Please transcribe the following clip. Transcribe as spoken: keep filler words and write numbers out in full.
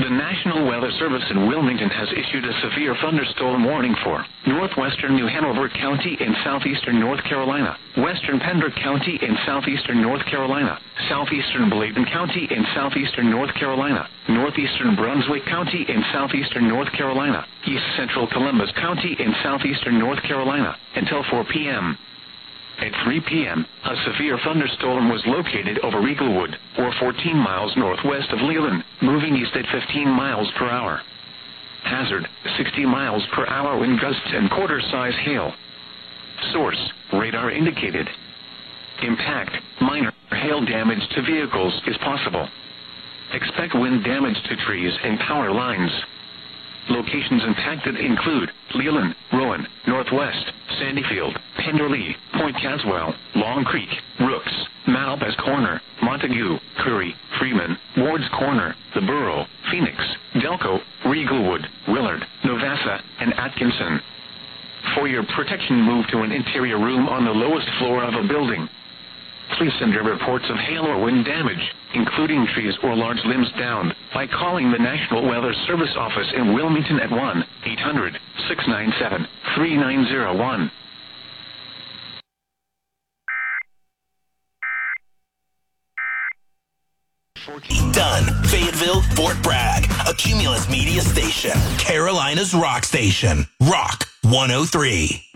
The National Weather Service in Wilmington has issued a severe thunderstorm warning for northwestern New Hanover County in southeastern North Carolina, western Pembroke County in southeastern North Carolina, southeastern Bladen County in southeastern North Carolina, northeastern Brunswick County in southeastern North Carolina, east central Columbus County in southeastern North Carolina, until four p.m. At three p.m., a severe thunderstorm was located over Eaglewood, or fourteen miles northwest of Leland, moving east at fifteen miles per hour. Hazard, sixty miles per hour wind gusts and quarter-size hail. Source, radar indicated. Impact, minor hail damage to vehicles is possible. Expect wind damage to trees and power lines. Locations impacted include Leland, Rowan, Northwest, Sandyfield, Penderley, Point Caswell, Long Creek, Rooks, Malbas Corner, Montague, Curry, Freeman, Ward's Corner, The Borough, Phoenix, Delco, Riegelwood, Willard, Novassa, and Atkinson. For your protection, move to an interior room on the lowest floor of a building. Please send your reports of hail or wind damage, including trees or large limbs downed, by calling the National Weather Service office in Wilmington at one eight hundred, six nine seven, three nine zero one. Done. Fayetteville, Fort Bragg, a Cumulus media station. Carolina's rock station. Rock one oh three.